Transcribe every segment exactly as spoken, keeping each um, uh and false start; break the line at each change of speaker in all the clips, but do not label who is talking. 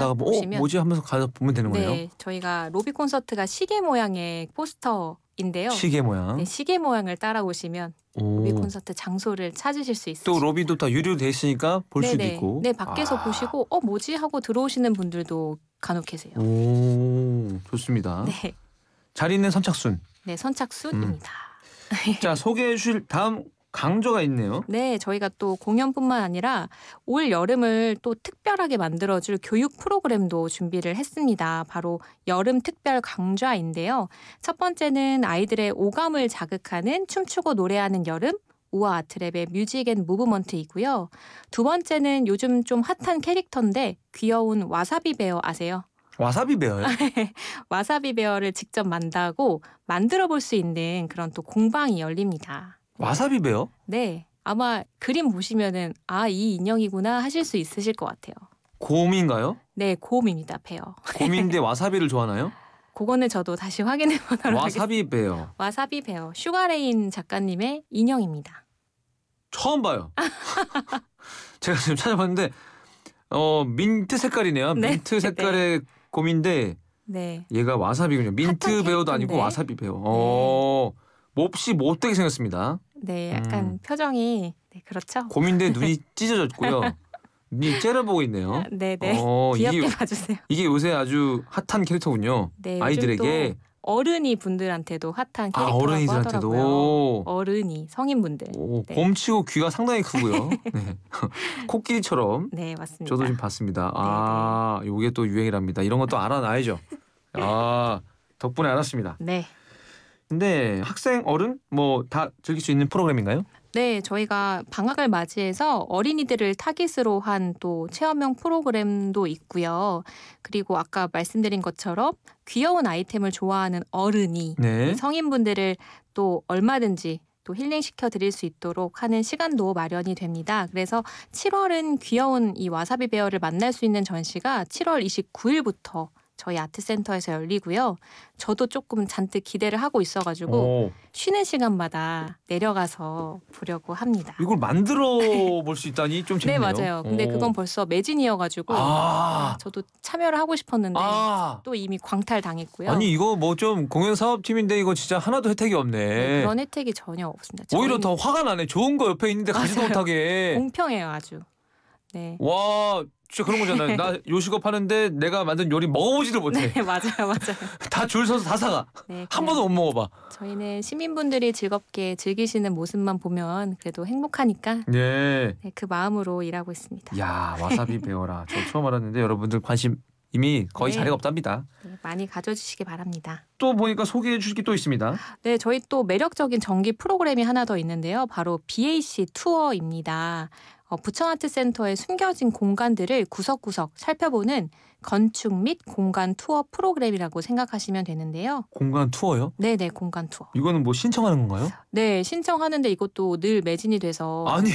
가다가 뭐, 어, 뭐지 하면서 가서 보면 되는 거예요?
네, 저희가 로비 콘서트가 시계 모양의 포스터인데요.
시계 모양.
네, 시계 모양을 따라오시면
오.
로비 콘서트 장소를 찾으실 수 있으시죠.
또 로비도 다 유료돼 있으니까 볼
네네.
수도 있고.
네, 밖에서
아.
보시고 어 뭐지 하고 들어오시는 분들도 간혹 계세요.
오, 좋습니다.
네,
자리는 선착순.
네 선착순입니다.
자, 소개해 주실 다음 강조가 있네요.
네, 저희가 또 공연뿐만 아니라 올 여름을 또 특별하게 만들어줄 교육 프로그램도 준비를 했습니다. 바로 여름 특별 강좌인데요. 첫 번째는 아이들의 오감을 자극하는 춤추고 노래하는 여름, 우아 아트랩의 뮤직 앤 무브먼트이고요. 두 번째는 요즘 좀 핫한 캐릭터인데 귀여운 와사비 베어 아세요?
와사비 베어요?
와사비 베어를 직접 만다고 만들어 볼 수 있는 그런 또 공방이 열립니다.
와사비 베어?
네, 아마 그림 보시면은 아, 이 인형이구나 하실 수 있으실 것 같아요.
곰인가요?
네, 곰입니다, 베어.
곰인데 와사비를 좋아하나요?
그거는 저도 다시 확인해 보도록 하겠습니다.
와사비 베어.
와사비 베어, 슈가레인 작가님의 인형입니다.
처음 봐요. 제가 지금 찾아봤는데 어 민트 색깔이네요.
네,
민트 색깔의 곰인데
네,
얘가 와사비군요. 민트
핫한
베어도 아니고
캐릭터인데.
와사비 베어. 어, 몹시 못되게 생겼습니다.
네, 약간
음.
표정이 네, 그렇죠?
곰인데 눈이 찢어졌고요. 눈이 째려보고 있네요.
네, 네,
어,
귀엽게
이게,
봐주세요.
이게 요새 아주 핫한 캐릭터군요.
네, 요즘
아이들에게.
또 어른이 분들한테도 핫한
아,
캐릭터라고
어른이들한테도.
하더라고요. 어른이, 성인분들.
오,
네.
곰치고 귀가 상당히 크고요. 네. 코끼리처럼
네, 맞습니다.
저도 지금 봤습니다. 아, 요게 또 유행이랍니다. 이런 것도 알아놔야죠. 아, 덕분에 알았습니다.
네.
근데 학생, 어른 뭐 다 즐길 수 있는 프로그램인가요?
네, 저희가 방학을 맞이해서 어린이들을 타깃으로 한 또 체험형 프로그램도 있고요. 그리고 아까 말씀드린 것처럼 귀여운 아이템을 좋아하는 어른이
네.
성인분들을 또 얼마든지 또 힐링시켜 드릴 수 있도록 하는 시간도 마련이 됩니다. 그래서 칠월은 귀여운 이 와사비 베어를 만날 수 있는 전시가 칠월 이십구일부터 저희 아트센터에서 열리고요. 저도 조금 잔뜩 기대를 하고 있어가지고
오,
쉬는 시간마다 내려가서 보려고 합니다.
이걸 만들어 볼 수 있다니 좀
네,
재밌네요.
맞아요. 근데
오.
그건 벌써 매진이어가지고
아,
저도 참여를 하고 싶었는데
아.
또 이미 광탈당했고요.
아니 이거 뭐 좀 공연 사업팀인데 이거 진짜 하나도 혜택이 없네.
네, 그런 혜택이 전혀 없습니다.
오히려
저희는
더 화가 나네. 좋은 거 옆에 있는데 가지도
맞아요.
못하게.
공평해요, 아주. 네.
와, 진짜 그런 거잖아요. 나 요식업 하는데 내가 만든 요리 먹어보지도 못해.
네, 맞아요, 맞아요.
다 줄 서서 다 사가.
네,
한
그냥
번도 못 먹어봐.
저희는 시민분들이 즐겁게 즐기시는 모습만 보면 그래도 행복하니까
네.
네, 그 마음으로 일하고 있습니다.
야, 와사비 배워라. 저 처음 알았는데 여러분들 관심 이미 거의
네.
자리가 없답니다.
네, 많이 가져주시기 바랍니다.
또 보니까 소개해 주실 게 또 있습니다.
네, 저희 또 매력적인 정기 프로그램이 하나 더 있는데요. 바로 비에이씨 투어입니다. 어, 부천아트센터의 숨겨진 공간들을 구석구석 살펴보는 건축 및 공간 투어 프로그램이라고 생각하시면 되는데요.
공간 투어요?
네네, 공간 투어.
이거는 뭐 신청하는 건가요?
네, 신청하는데 이것도 늘 매진이 돼서
아니,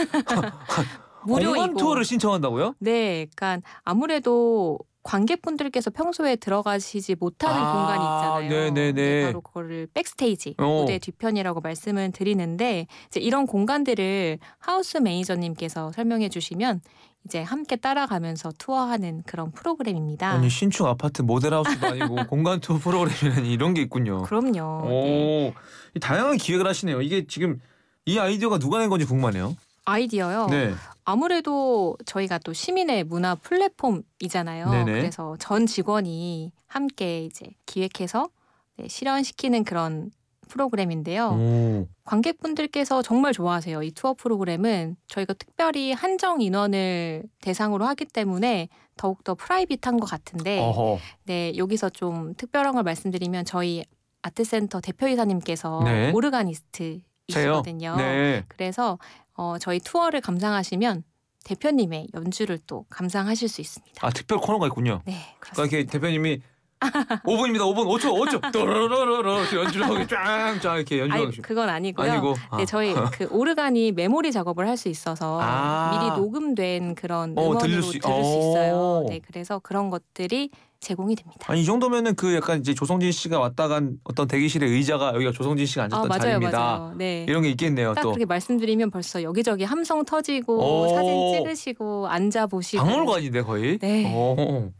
무료이고.
공간 투어를 신청한다고요?
네, 그러니까 아무래도 관객분들께서 평소에 들어가시지 못하는
아,
공간이 있잖아요.
네네네.
네, 바로 그거를 백스테이지,
어.
무대 뒤편이라고 말씀을 드리는데 이제 이런 공간들을 하우스 매니저님께서 설명해 주시면 이제 함께 따라가면서 투어하는 그런 프로그램입니다.
아니 신축 아파트 모델하우스도 아니고 공간 투어 프로그램이라니 이런 게 있군요.
그럼요.
오,
네.
다양한 기획을 하시네요. 이게 지금 이 아이디어가 누가 낸 건지 궁금하네요.
아이디어요.
네.
아무래도 저희가 또 시민의 문화 플랫폼이잖아요.
네네.
그래서 전 직원이 함께 이제 기획해서 네, 실현시키는 그런 프로그램인데요.
오.
관객분들께서 정말 좋아하세요. 이 투어 프로그램은 저희가 특별히 한정 인원을 대상으로 하기 때문에 더욱더 프라이빗한 것 같은데
어허.
네, 여기서 좀 특별한 걸 말씀드리면 저희 아트센터 대표이사님께서
네.
오르가니스트이시거든요.
네.
그래서 어, 저희 투어를 감상하시면 대표님의 연주를 또 감상하실 수 있습니다.
아 특별 코너가 있군요.
네,
그러니까
그렇습니다.
이렇게 대표님이 오 분입니다. 오 분 오 초 오 초 또로로로로 이렇게 연주를 하고 쫙쫙 이렇게 연주하고
아니, 그건 아니고요.
아니고
네,
아.
저희 그 오르간이 메모리 작업을 할 수 있어서
아.
미리 녹음된 그런
어,
음원으로
들을
들을
수-
수,
어.
있어요. 네, 그래서 그런 것들이 제공이 됩니다.
아니 이 정도면은 그 약간 이제 조성진 씨가 왔다 간 어떤 대기실의 의자가 여기가 조성진 씨가 앉았던
아, 맞아요,
자리입니다.
맞아요. 네.
이런 게 있겠네요.
딱
또
그렇게 말씀드리면 벌써 여기저기 함성 터지고
오.
사진 찍으시고 앉아 보시고
박물관인데 거의.
네.
오.